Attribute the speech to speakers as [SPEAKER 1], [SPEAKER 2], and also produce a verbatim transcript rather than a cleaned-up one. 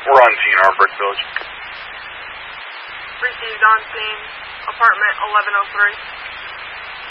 [SPEAKER 1] We're on scene, our Brick Village.
[SPEAKER 2] Received on scene, apartment eleven oh three.